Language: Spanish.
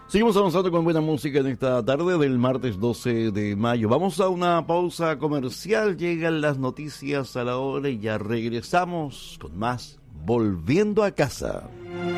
Seguimos avanzando con buena música en esta tarde del martes 12 de mayo. Vamos a una pausa comercial, llegan las noticias a la hora y ya regresamos con más Volviendo a Casa.